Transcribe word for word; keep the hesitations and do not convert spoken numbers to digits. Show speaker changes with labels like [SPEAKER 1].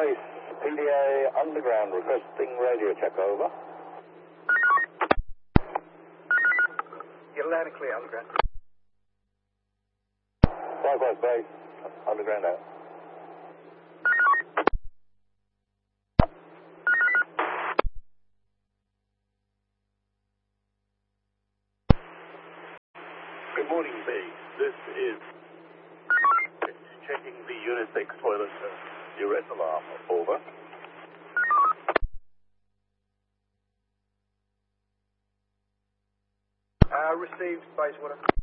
[SPEAKER 1] Base, P D A underground requesting radio check, over.
[SPEAKER 2] Get loud and clear, underground.
[SPEAKER 1] Likewise, Base, underground out.
[SPEAKER 3] Good morning, Base. This is checking the unisex toilet duress alarm. Over.
[SPEAKER 2] Uh, received, Bayswater.